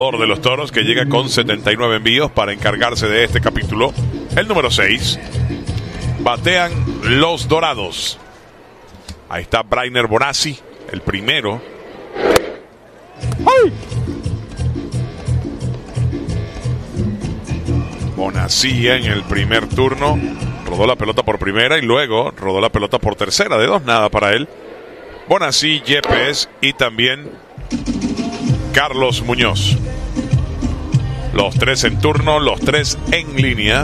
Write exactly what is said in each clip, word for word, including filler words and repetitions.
de los Toros, que llega con setenta y nueve envíos para encargarse de este capítulo. El número seis. Batean los Dorados. Ahí está Brainer Bonazzi, el primero. ¡Ay! Bonazzi en el primer turno. Rodó la pelota por primera y luego rodó la pelota por tercera. De dos nada para él. Bonazzi, Yepes y también Carlos Muñoz. Los tres en turno, los tres en línea.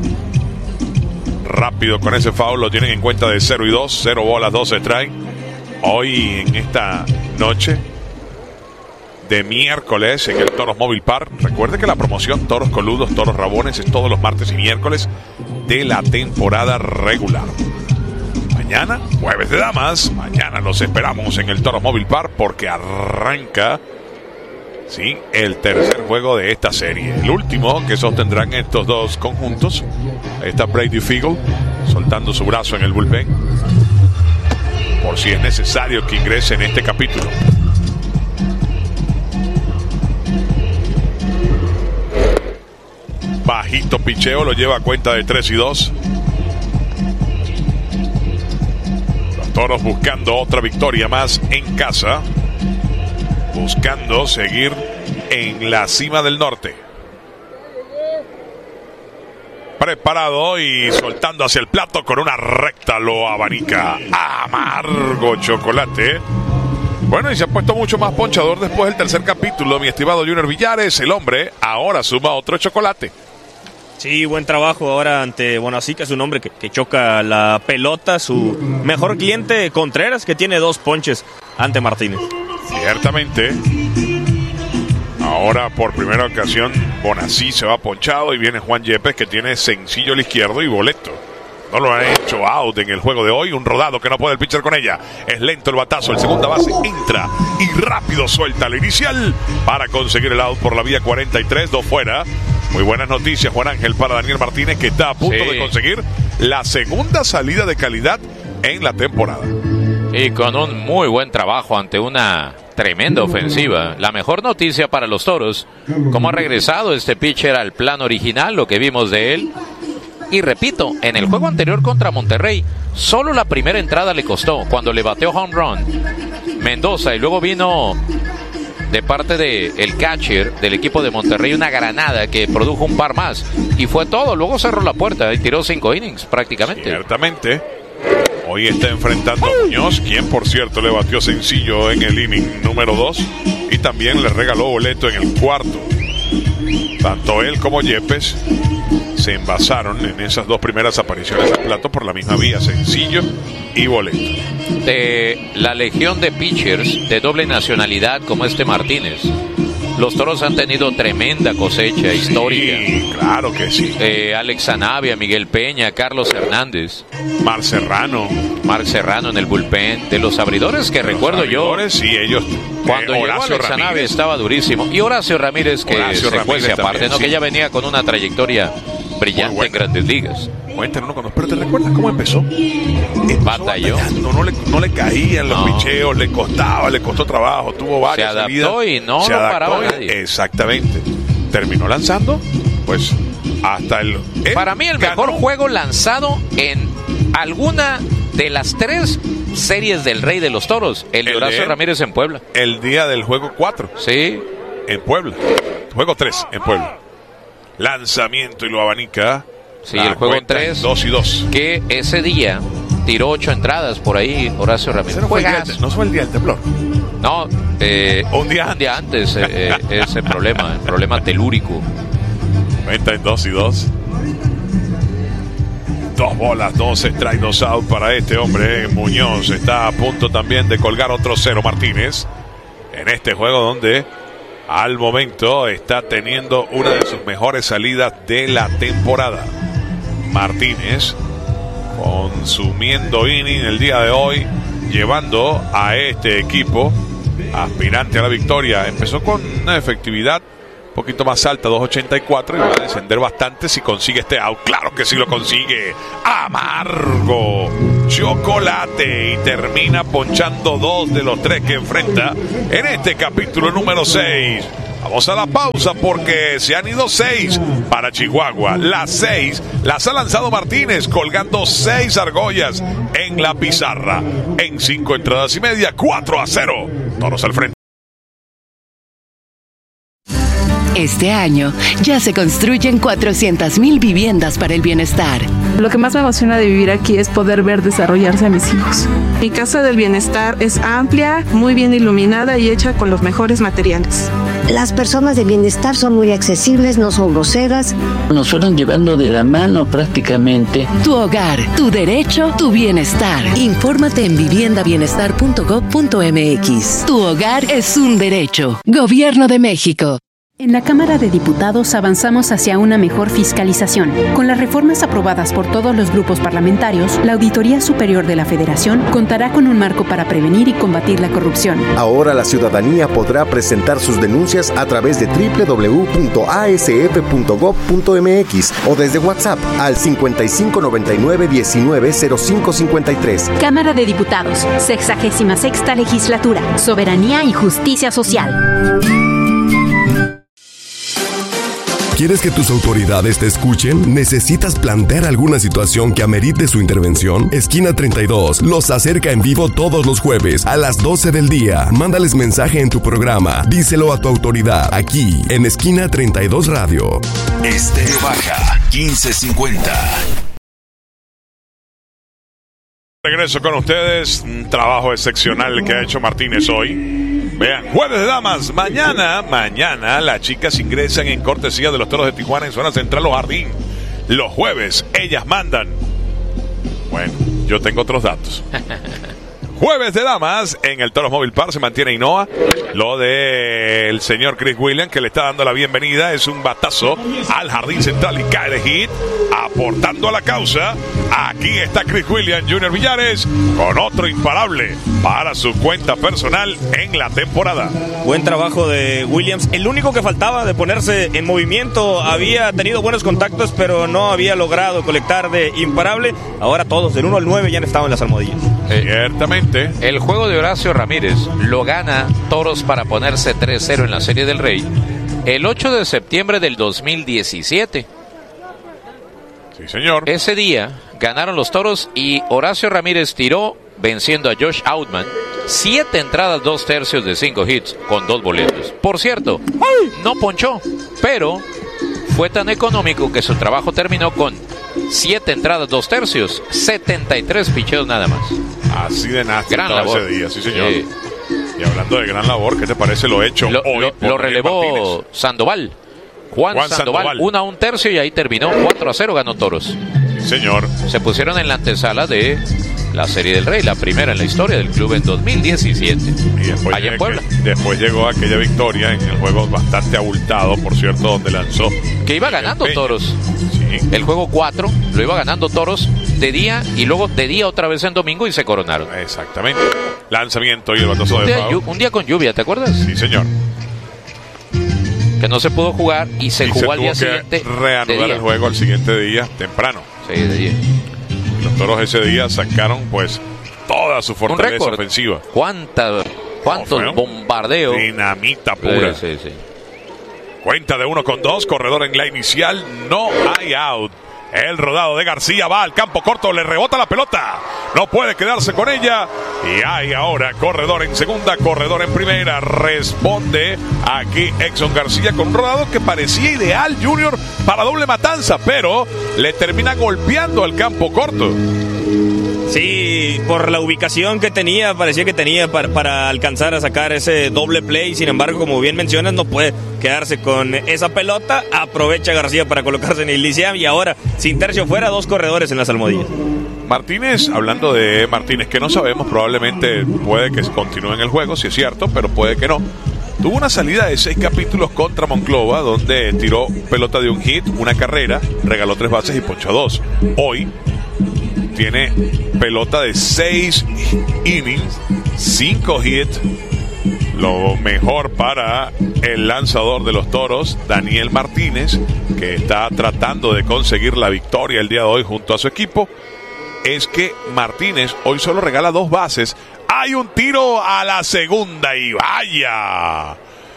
Rápido con ese foul, lo tienen en cuenta de cero y dos, cero bolas, dos strike. Hoy en esta noche de miércoles en el Toros Mobile Park. Recuerde que la promoción Toros Coludos, Toros Rabones es todos los martes y miércoles de la temporada regular. Mañana, jueves de damas, mañana los esperamos en el Toros Mobile Park porque arranca, sí, el tercer juego de esta serie. El último que sostendrán estos dos conjuntos. Ahí está Brady Fiegel soltando su brazo en el bullpen por si es necesario que ingrese en este capítulo. Bajito picheo, lo lleva a cuenta de tres y dos. Los Toros buscando otra victoria más en casa, buscando seguir en la cima del norte. Preparado y soltando hacia el plato con una recta, lo abanica. Amargo chocolate. Bueno, y se ha puesto mucho más ponchador después del tercer capítulo, mi estimado Junior Villares. El hombre ahora suma otro chocolate. Sí, buen trabajo ahora ante Bonazzi, que es un hombre que, que choca la pelota. Su mejor cliente, Contreras, que tiene dos ponches ante Martínez. Ciertamente. Ahora por primera ocasión Bonazzi se va ponchado y viene Juan Yepes, que tiene sencillo al izquierdo y boleto. No lo ha hecho out en el juego de hoy. Un rodado que no puede el pitcher con ella. Es lento el batazo. El segunda base entra y rápido suelta la inicial para conseguir el out por la vía cuarenta y tres. Dos fuera. Muy buenas noticias, Juan Ángel, para Daniel Martínez, que está a punto sí. de conseguir la segunda salida de calidad en la temporada. Y con un muy buen trabajo ante una tremenda ofensiva. La mejor noticia para los Toros, cómo ha regresado este pitcher al plan original, lo que vimos de él. Y repito, en el juego anterior contra Monterrey, solo la primera entrada le costó, cuando le bateó home run Mendoza, y luego vino de parte del catcher del equipo de Monterrey una granada que produjo un par más, y fue todo. Luego cerró la puerta y tiró cinco innings prácticamente. Ciertamente. Hoy está enfrentando a Muñoz, quien por cierto le batió sencillo en el inning número dos y también le regaló boleto en el cuarto. Tanto él como Yepes se envasaron en esas dos primeras apariciones al plato por la misma vía, sencillo y boleto. De la legión de pitchers de doble nacionalidad como este Martínez, los Toros han tenido tremenda cosecha histórica. Sí, claro que sí. Eh, Alex Anavia, Miguel Peña, Carlos Hernández, Marc Serrano. Marc Serrano en el bullpen. De los abridores que de recuerdo los abridores, yo. Sí, ellos. Cuando eh, llegó Horacio Alex Ramírez. Anavia estaba durísimo. Y Horacio Ramírez, que Horacio se Ramírez fuese aparte, también, ¿no? sí. Que ya venía con una trayectoria brillante en Grandes Ligas. Cuéntanos cuando, pero ¿te recuerdas cómo empezó? Empezó Batalló. batallando, no le, no le caían los No. picheos, le costaba, le costó trabajo, tuvo varias Se adaptó salidas, y no se lo adaptó paraba y- nadie. Exactamente. Terminó lanzando, pues, hasta el... él Para mí el ganó. mejor juego lanzado en alguna de las tres series del Rey de los Toros, el de El de Horacio él. Ramírez en Puebla. El día del juego cuatro, Sí, en Puebla. Juego tres, en Puebla. Lanzamiento y lo abanica. sí, La el juego cuenta tres. en dos y dos. Que ese día tiró ocho entradas por ahí Horacio Ramírez. Ese no, fue el día, Juegazo. no fue el día del temblor. No, eh, Un día un día antes eh, eh, ese problema, el problema telúrico. Cuenta en dos y dos. Dos bolas, dos strike, dos out para este hombre. Muñoz está a punto también de colgar otro cero Martínez en este juego donde al momento está teniendo una de sus mejores salidas de la temporada. Martínez consumiendo inning el día de hoy, llevando a este equipo aspirante a la victoria. Empezó con una efectividad un poquito más alta, dos ochenta y cuatro, y va a descender bastante si consigue este out. Claro que sí lo consigue. Amargo chocolate, y termina ponchando dos de los tres que enfrenta en este capítulo número seis. Vamos a la pausa porque se han ido seis para Chihuahua. Las seis las ha lanzado Martínez, colgando seis argollas en la pizarra. En cinco entradas y media, cuatro a cero. Toros al frente. Este año ya se construyen cuatrocientas mil viviendas para el bienestar. Lo que más me emociona de vivir aquí es poder ver desarrollarse a mis hijos. Mi casa del bienestar es amplia, muy bien iluminada y hecha con los mejores materiales. Las personas de bienestar son muy accesibles, no son groseras. Nos fueron llevando de la mano prácticamente. Tu hogar, tu derecho, tu bienestar. Infórmate en vivienda bienestar punto gob punto mx. Tu hogar es un derecho. Gobierno de México. En la Cámara de Diputados avanzamos hacia una mejor fiscalización. Con las reformas aprobadas por todos los grupos parlamentarios, la Auditoría Superior de la Federación contará con un marco para prevenir y combatir la corrupción. Ahora la ciudadanía podrá presentar sus denuncias a través de doble u doble u doble u punto a s f punto gob punto mx o desde WhatsApp al cincuenta y cinco noventa y nueve diecinueve cero cinco cincuenta y tres. Cámara de Diputados, sexagésima sexta Legislatura, Soberanía y Justicia Social. ¿Quieres que tus autoridades te escuchen? ¿Necesitas plantear alguna situación que amerite su intervención? Esquina treinta y dos los acerca en vivo todos los jueves a las doce del día. Mándales mensaje en tu programa. Díselo a tu autoridad aquí en Esquina treinta y dos Radio. Estéreo Baja quince cincuenta. Regreso con ustedes. Un trabajo excepcional que ha hecho Martínez hoy. Vean, jueves de damas, mañana, mañana las chicas ingresan en cortesía de los Toros de Tijuana en zona central o jardín. Los jueves, ellas mandan. Bueno, yo tengo otros datos. Jueves de damas, en el Toros Mobile Park se mantiene Ainhoa. Lo del señor Chris Williams, que le está dando la bienvenida, es un batazo al jardín central y cae de hit, aportando a la causa. Aquí está Chris Williams, Junior Villares, con otro imparable para su cuenta personal en la temporada. Buen trabajo de Williams. El único que faltaba de ponerse en movimiento, había tenido buenos contactos, pero no había logrado colectar de imparable. Ahora todos, del uno al nueve, ya han estado en las almohadillas. Eh, Ciertamente. El juego de Horacio Ramírez lo gana Toros para ponerse tres cero en la Serie del Rey el ocho de septiembre del dos mil diecisiete. Sí, señor. Ese día ganaron los Toros y Horacio Ramírez tiró, venciendo a Josh Outman, siete entradas, dos tercios de cinco hits con dos boletos. Por cierto, no ponchó, pero fue tan económico que su trabajo terminó con siete entradas, dos tercios, setenta y tres picheos nada más. Así de nada. Gran labor ese día, sí, señor. Sí. Y hablando de gran labor, ¿qué te parece lo hecho lo, hoy? Lo, lo relevó Martínez. Sandoval. Juan, Juan Sandoval, Sandoval, una a un tercio y ahí terminó. cuatro a cero ganó Toros. Sí, señor. Se pusieron en la antesala de la Serie del Rey, la primera en la historia del club en dos mil diecisiete. Y después, allá en Puebla. Que, después llegó aquella victoria en el juego bastante abultado, por cierto, donde lanzó. Que iba ganando empeño. Toros. Sí. El juego cuatro lo iba ganando Toros de día y luego de día otra vez en domingo y se coronaron. Exactamente. Lanzamiento y el batazo un de día, un día con lluvia, ¿te acuerdas? Sí, señor. Que no se pudo jugar y se y jugó se al día que siguiente. Reanudar el juego al siguiente día, temprano. Sí, de día. Los Toros ese día sacaron, pues, toda su fortaleza ofensiva. ¿Cuánta, ¿Cuántos no, bombardeos? Dinamita pura. Sí, sí, sí. Cuenta de uno con dos, corredor en la inicial, no hay out. El rodado de García va al campo corto, le rebota la pelota, no puede quedarse con ella. Y hay ahora corredor en segunda, corredor en primera. Responde aquí Exxon García con un rodado que parecía ideal, Junior, para doble matanza, pero le termina golpeando al campo corto. Sí, por la ubicación que tenía, parecía que tenía para, para alcanzar a sacar ese doble play. Sin embargo, como bien mencionas, no puede quedarse con esa pelota. Aprovecha García para colocarse en el lisiam y ahora, sin tercio fuera, dos corredores en las almohadillas. Martínez, hablando de Martínez, que no sabemos, probablemente puede que continúe en el juego, si es cierto, pero puede que no. Tuvo una salida de seis capítulos contra Monclova, donde tiró pelota de un hit, una carrera, regaló tres bases y ponchó dos. Hoy tiene pelota de seis innings, cinco hits. Lo mejor para el lanzador de los Toros, Daniel Martínez, que está tratando de conseguir la victoria el día de hoy junto a su equipo, es que Martínez hoy solo regala dos bases. Hay un tiro a la segunda y vaya.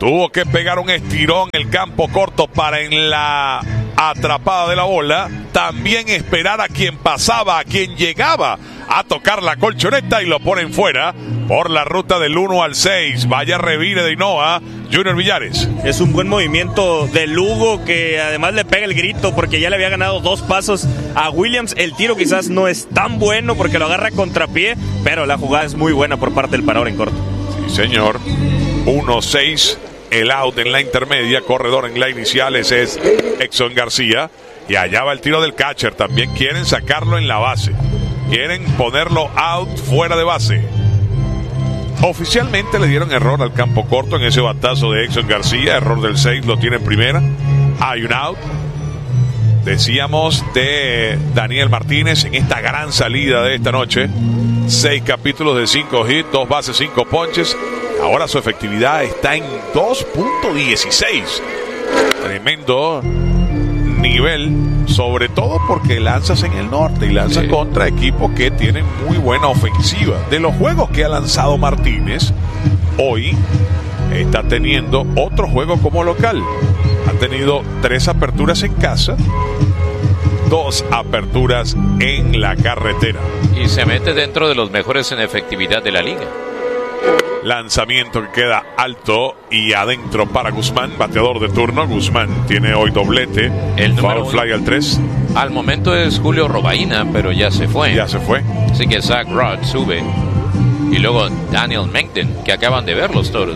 tuvo que pegar un estirón el campo corto para en la atrapada de la bola también esperar a quien pasaba, a quien llegaba a tocar la colchoneta y lo ponen fuera por la ruta del uno al seis. Vaya revire de Hinoa, Junior Villares. Es un buen movimiento de Lugo, que además le pega el grito porque ya le había ganado dos pasos a Williams. El tiro quizás no es tan bueno porque lo agarra a contrapié, pero la jugada es muy buena por parte del parador en corto. Sí, señor. uno seis, el out en la intermedia, corredor en la inicial, ese es Exxon García. Y allá va el tiro del catcher. También quieren sacarlo en la base. Quieren ponerlo out fuera de base. Oficialmente le dieron error al campo corto en ese batazo de Exxon García. Error del seis, lo tiene en primera. Hay un out. Decíamos de Daniel Martínez en esta gran salida de esta noche. Seis capítulos de cinco hits, dos bases, cinco ponches. Ahora su efectividad está en dos punto dieciséis. Tremendo nivel, sobre todo porque lanzas en el norte y lanzas sí. contra equipos que tienen muy buena ofensiva. De los juegos que ha lanzado Martínez, hoy está teniendo otro juego como local. Ha tenido tres aperturas en casa, dos aperturas en la carretera. Y se mete dentro de los mejores en efectividad de la liga. Lanzamiento que queda alto y adentro para Guzmán, bateador de turno. Guzmán tiene hoy doblete. El foul fly al tres. Al momento es Julio Robaina, pero ya se fue. Ya se fue. Así que Zach Rod sube. Y luego Daniel Mengden, que acaban de ver los Toros.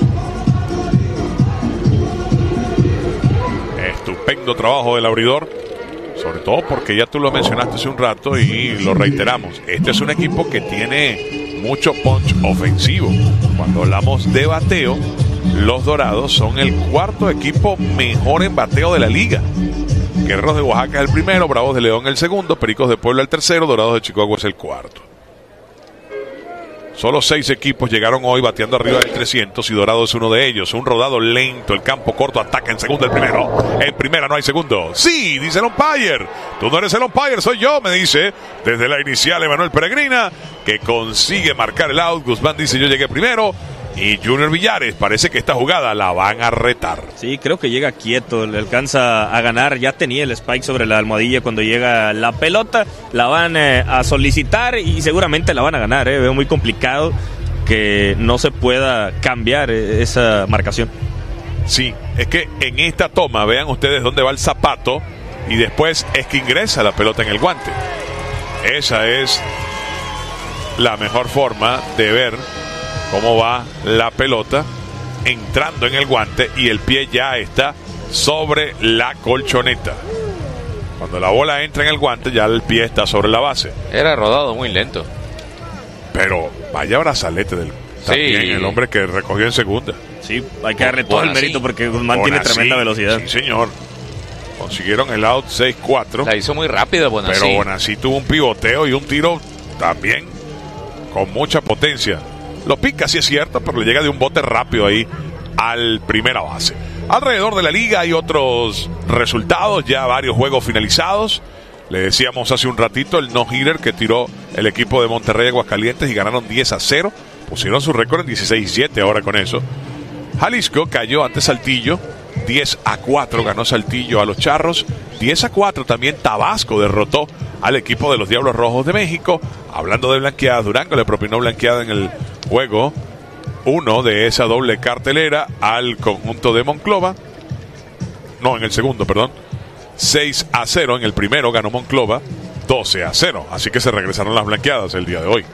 Estupendo trabajo del abridor. Sobre todo porque ya tú lo mencionaste hace un rato y lo reiteramos. Este es un equipo que tiene mucho punch ofensivo. Cuando hablamos de bateo, los Dorados son el cuarto equipo mejor en bateo de la liga. Guerreros de Oaxaca es el primero, Bravos de León el segundo, Pericos de Puebla el tercero, Dorados de Chicago es el cuarto. Solo seis equipos llegaron hoy bateando arriba del trescientos y Dorados es uno de ellos. Un rodado lento, el campo corto ataca en segundo el primero. En primera no hay segundo. Sí, dice el umpire. Tú no eres el umpire, soy yo, me dice desde la inicial Emanuel Peregrina, que consigue marcar el out. Guzmán dice yo llegué primero. Y Junior Villares, parece que esta jugada la van a retar. Sí, creo que llega quieto, le alcanza a ganar. Ya tenía el spike sobre la almohadilla cuando llega la pelota. La van eh, a solicitar y seguramente la van a ganar. Eh. Veo muy complicado que no se pueda cambiar eh, esa marcación. Sí, es que en esta toma, vean ustedes dónde va el zapato y después es que ingresa la pelota en el guante. Esa es la mejor forma de ver cómo va la pelota entrando en el guante y el pie ya está sobre la colchoneta. Cuando la bola entra en el guante ya el pie está sobre la base. Era rodado muy lento. Pero vaya brazalete del también sí. el hombre que recogió en segunda. Sí, hay que darle todo el mérito porque Guzmán tiene tremenda velocidad. Sí, señor. Consiguieron el out seis cuatro. La hizo muy rápida Bonacci. Pero Bonacci tuvo un pivoteo y un tiro también con mucha potencia. Lo pica, sí es cierto, pero le llega de un bote rápido ahí al primera base. Alrededor de la liga hay otros resultados, ya varios juegos finalizados. Le decíamos hace un ratito el no-hitter que tiró el equipo de Monterrey Aguascalientes y ganaron diez a cero. Pusieron su récord en dieciséis siete ahora con eso. Jalisco cayó ante Saltillo, diez a cuatro ganó Saltillo a los Charros. diez a cuatro también Tabasco derrotó al equipo de los Diablos Rojos de México. Hablando de blanqueadas, Durango le propinó blanqueada en el juego uno de esa doble cartelera al conjunto de Monclova. No, en el segundo, perdón. seis a cero en el primero ganó Monclova, doce a cero. Así que se regresaron las blanqueadas el día de hoy.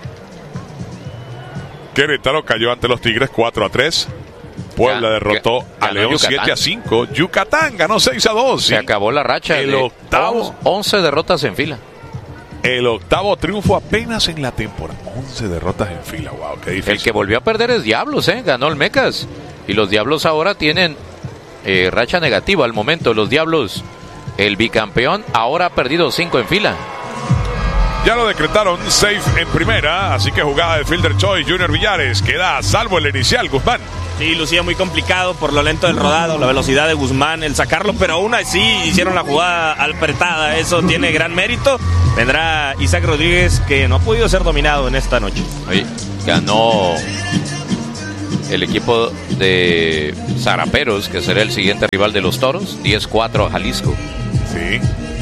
Querétaro cayó ante los Tigres cuatro a tres. Puebla ya, derrotó ya, a León Yucatán. siete a cinco. Yucatán ganó seis a dos. Se ¿sí? acabó la racha. El de octavo. once derrotas en fila. El octavo triunfo apenas en la temporada. once derrotas en fila. Wow, qué difícil. El que volvió a perder es Diablos, ¿eh? Ganó el Mecas. Y los Diablos ahora tienen eh, racha negativa al momento. Los Diablos, el bicampeón, ahora ha perdido cinco en fila. Ya lo decretaron safe en primera. Así que jugada de Fielder Choice. Junior Villares queda a salvo el inicial. Guzmán. Sí, lucía muy complicado por lo lento del rodado, la velocidad de Guzmán, el sacarlo, pero aún así hicieron la jugada apretada. Eso tiene gran mérito. Vendrá Isaac Rodríguez, que no ha podido ser dominado en esta noche. Oye, ganó el equipo de Zaraperos, que será el siguiente rival de los Toros, diez cuatro a Jalisco. Sí.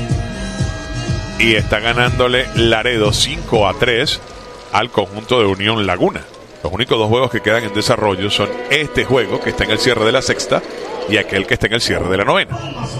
Y está ganándole Laredo cinco a tres al conjunto de Unión Laguna. Los únicos dos juegos que quedan en desarrollo son este juego, que está en el cierre de la sexta, y aquel que está en el cierre de la novena.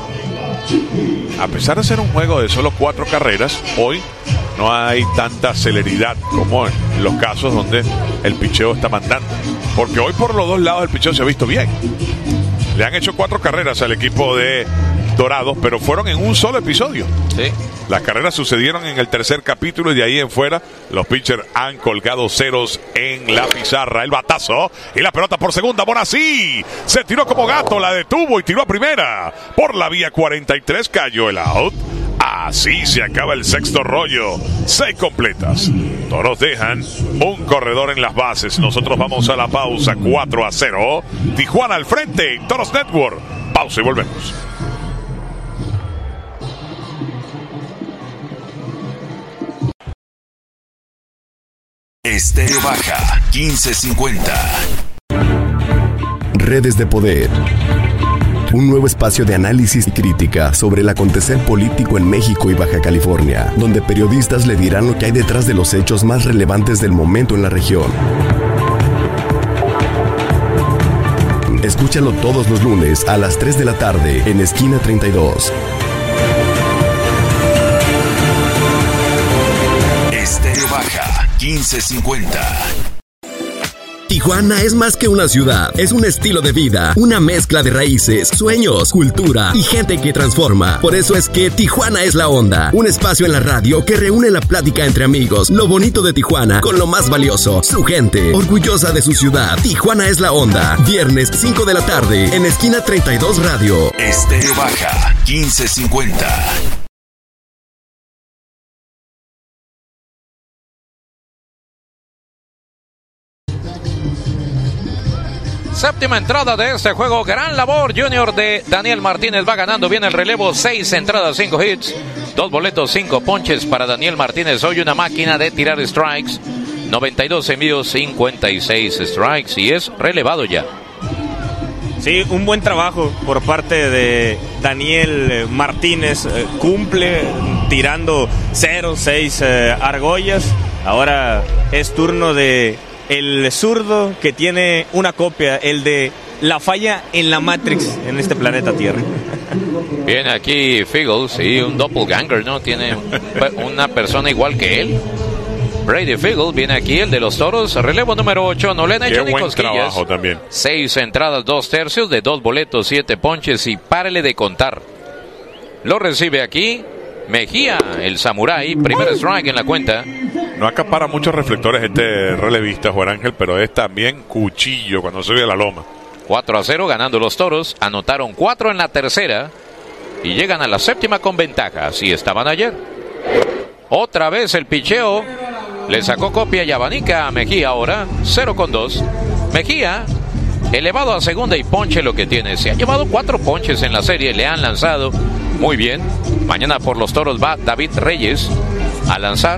A pesar de ser un juego de solo cuatro carreras, hoy no hay tanta celeridad como en los casos donde el picheo está mandando. Porque hoy por los dos lados el picheo se ha visto bien. Le han hecho cuatro carreras al equipo de Dorados, pero fueron en un solo episodio. Sí. Las carreras sucedieron en el tercer capítulo y de ahí en fuera los pitchers han colgado ceros en la pizarra. El batazo y la pelota por segunda. Bonasí se tiró como gato, la detuvo y tiró a primera. Por la vía cuarenta y tres cayó el out. Así se acaba el sexto rollo. Seis completas. Toros dejan un corredor en las bases. Nosotros vamos a la pausa. Cuatro a cero. Tijuana al frente en Toros Network. Pausa y volvemos. Estéreo Baja quince cincuenta. Redes de Poder. Un nuevo espacio de análisis y crítica sobre el acontecer político en México y Baja California, donde periodistas le dirán lo que hay detrás de los hechos más relevantes del momento en la región. Escúchalo todos los lunes a las tres de la tarde en Esquina treinta y dos. Estéreo Baja quince cincuenta. Tijuana es más que una ciudad, es un estilo de vida, una mezcla de raíces, sueños, cultura y gente que transforma. Por eso es que Tijuana es la onda, un espacio en la radio que reúne la plática entre amigos, lo bonito de Tijuana con lo más valioso, su gente, orgullosa de su ciudad. Tijuana es la onda, viernes cinco de la tarde en Esquina treinta y dos Radio. Estéreo Baja quince cincuenta. Séptima entrada de este juego, gran labor Junior de Daniel Martínez, va ganando bien el relevo, seis entradas, cinco hits, dos boletos, cinco ponches para Daniel Martínez, hoy una máquina de tirar strikes, noventa y dos envíos, cincuenta y seis strikes y es relevado ya. Sí, un buen trabajo por parte de Daniel Martínez, eh, cumple tirando cero, seis eh, argollas, ahora es turno de el zurdo que tiene una copia, el de la falla en la Matrix en este planeta Tierra. Viene aquí Figgles, sí, un doppelganger, ¿no? Tiene una persona igual que él. Brady Figgles viene aquí, el de los Toros, relevo número ocho, no le han hecho ni cosquillas. Trabajo también. Seis entradas, dos tercios, de dos boletos, siete ponches y párele de contar. Lo recibe aquí Mejía, el samurái, primer strike en la cuenta. No acapara muchos reflectores este relevista, Juan Ángel, pero es también cuchillo cuando sube a la loma. cuatro a cero ganando los Toros, anotaron cuatro en la tercera y llegan a la séptima con ventaja, así estaban ayer. Otra vez el picheo, le sacó copia y abanica a Mejía ahora, cero con dos. Mejía, elevado a segunda y ponche lo que tiene, se ha llevado cuatro ponches en la serie, le han lanzado muy bien. Mañana por los Toros va David Reyes a lanzar.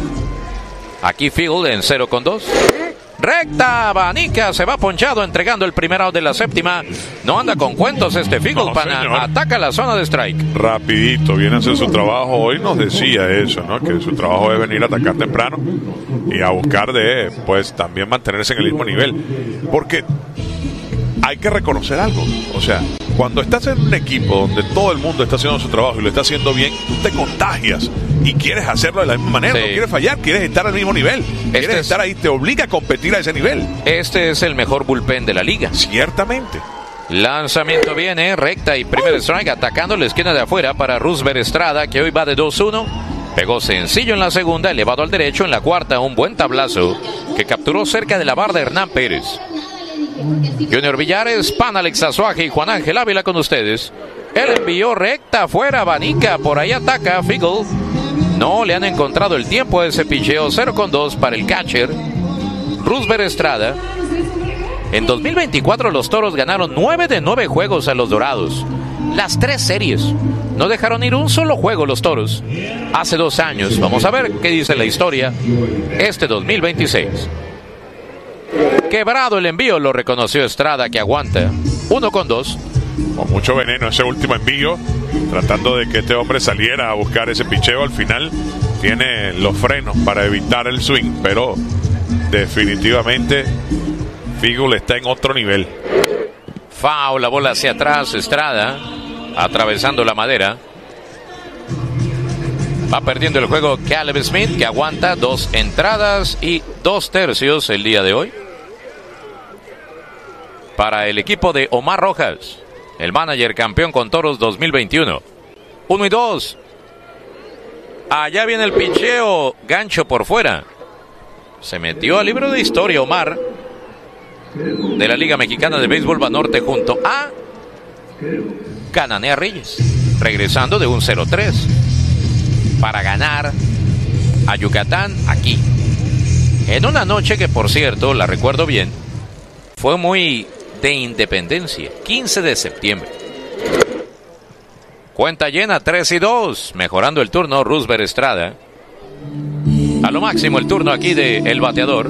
Aquí Field en cero con dos. Recta, abanica, se va ponchado entregando el primer out de la séptima. No anda con cuentos este Field, no, pana, ataca la zona de strike. Rapidito, viene a hacer su trabajo. Hoy nos decía eso, ¿no? Que su trabajo es venir a atacar temprano y a buscar de, pues, también mantenerse en el mismo nivel. Porque hay que reconocer algo, o sea, cuando estás en un equipo donde todo el mundo está haciendo su trabajo y lo está haciendo bien, tú te contagias y quieres hacerlo de la misma manera, sí. No quieres fallar, quieres estar al mismo nivel, este quieres es... estar ahí, te obliga a competir a ese nivel. Este es el mejor bullpen de la liga. Ciertamente. Lanzamiento viene, recta y primer strike, atacando la esquina de afuera para Roosevelt Estrada, que hoy va de dos uno. Pegó sencillo en la segunda, elevado al derecho en la cuarta, un buen tablazo que capturó cerca de la barda Hernán Pérez. Junior Villares, Pan Alex Azuaje y Juan Ángel Ávila con ustedes. Él envió recta afuera, abanica, por ahí ataca Fickle. No le han encontrado el tiempo a ese picheo, cero con dos para el catcher Roosevelt Estrada. En dos mil veinticuatro los Toros ganaron nueve de nueve juegos a los Dorados. Las tres series. No dejaron ir un solo juego los Toros. Hace dos años. Vamos a ver qué dice la historia este dos mil veintiséis. Quebrado el envío, lo reconoció Estrada, que aguanta. Uno con dos. Con mucho veneno ese último envío, tratando de que este hombre saliera a buscar ese picheo. Al final tiene los frenos para evitar el swing, pero definitivamente Figul está en otro nivel. Foul, la bola hacia atrás, Estrada, atravesando la madera. Va perdiendo el juego Caleb Smith, que aguanta dos entradas y dos tercios el día de hoy. Para el equipo de Omar Rojas, el manager campeón con Toros dos mil veintiuno. Uno y dos. Allá viene el picheo, gancho por fuera. Se metió al libro de historia Omar, de la Liga Mexicana de Béisbol Banorte, junto a Cananea Reyes, regresando de un cero tres para ganar a Yucatán aquí. En una noche que, por cierto, la recuerdo bien, fue muy de independencia, quince de septiembre. Cuenta llena, tres y dos, mejorando el turno Roosevelt Estrada. A lo máximo el turno aquí de el bateador.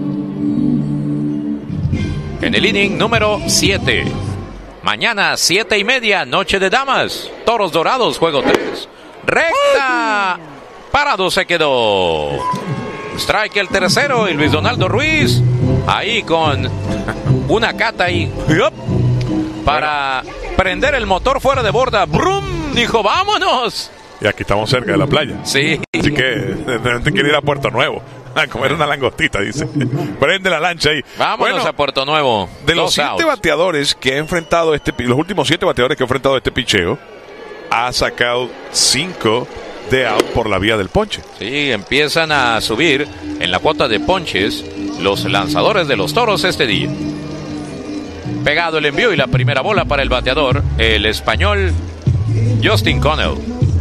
En el inning número siete. Mañana, siete y media, noche de damas. Toros Dorados, juego tres. Recta. Parado se quedó. Strike el tercero y Luis Donaldo Ruiz. Ahí con una cata ahí. Para prender el motor fuera de borda. ¡Brum! Dijo, vámonos. Y aquí estamos cerca de la playa. Sí. Así que de repente quiere ir a Puerto Nuevo a comer una langostita, dice. Prende la lancha ahí. Vámonos bueno, a Puerto Nuevo. De los siete outs. bateadores que ha enfrentado este, los últimos siete bateadores que ha enfrentado este picheo, ha sacado cinco de out por la vía del ponche. Sí, empiezan a subir en la cuota de ponches los lanzadores de los Toros este día. Pegado el envío y la primera bola para el bateador, el español Justin Connell.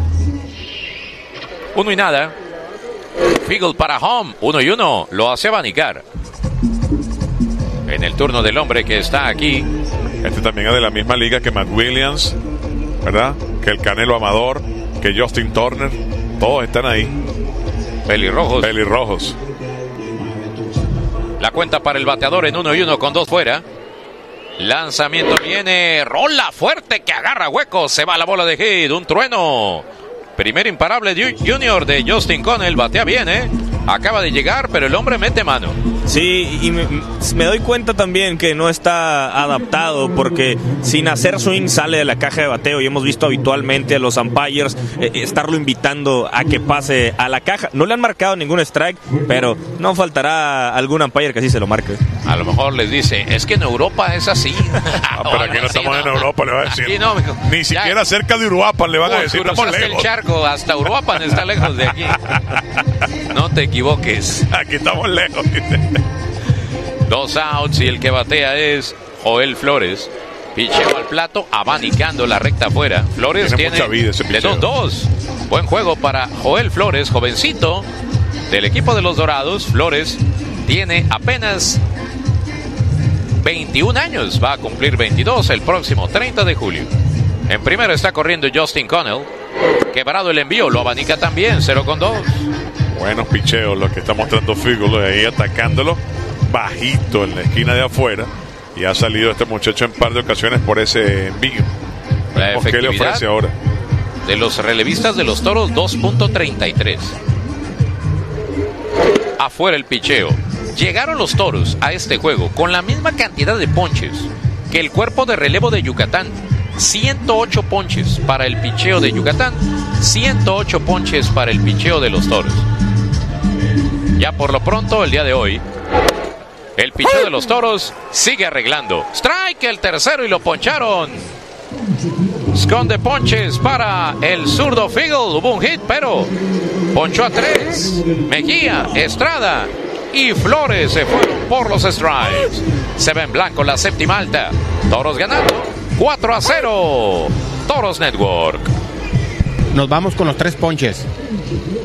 Uno y nada. Figul para home, uno y uno, lo hace abanicar. En el turno del hombre que está aquí. Este también es de la misma liga que Matt Williams, ¿verdad? Que el Canelo Amador, que Justin Turner, todos están ahí. Pelirrojos. Pelirrojos. La cuenta para el bateador en uno y uno con dos fuera. Lanzamiento viene, rola fuerte que agarra hueco, se va la bola de hit, un trueno. Primer imparable junior de Justin Connell, batea bien, ¿eh? Acaba de llegar, pero el hombre mete mano. Sí, y me, me doy cuenta también que no está adaptado, porque sin hacer swing sale de la caja de bateo y hemos visto habitualmente a los umpires eh, estarlo invitando a que pase a la caja. No le han marcado ningún strike, pero no faltará algún umpire que sí se lo marque. A lo mejor les dice, es que en Europa es así. Ah, pero aquí no estamos en Europa, le va a decir. Aquí no, mijo. Ni siquiera ya, cerca de Uruapan le van a decir, estamos lejos. El charco, hasta Uruapan está lejos de aquí. No te equivoques. Aquí estamos lejos. Dos outs y el que batea es Joel Flores. Picheo al plato, abanicando la recta afuera. Flores tiene, tiene vida ese de dos dos. Buen juego para Joel Flores, jovencito del equipo de los Dorados. Flores tiene apenas veintiún años. Va a cumplir veintidós el próximo treinta de julio. En primero está corriendo Justin Connell. Quebrado el envío, lo abanica también, cero con dos. Buenos picheos los que está mostrando Figul ahí, atacándolo bajito en la esquina de afuera. Y ha salido este muchacho en par de ocasiones por ese envío. ¿Qué le ofrece ahora? De los relevistas de los Toros, dos punto treinta y tres. Afuera el picheo. Llegaron los Toros a este juego con la misma cantidad de ponches que el cuerpo de relevo de Yucatán. ciento ocho ponches para el picheo de Yucatán, ciento ocho ponches para el picheo de los Toros. Ya por lo pronto, el día de hoy, el picheo de los Toros sigue arreglando. Strike el tercero y lo poncharon. Esconde ponches para el zurdo Figul. Hubo un hit, pero ponchó a tres. Mejía, Estrada y Flores se fueron por los strikes. Se ve en blanco la séptima alta. Toros ganando cuatro a cero. Toros Network. Nos vamos con los tres ponches.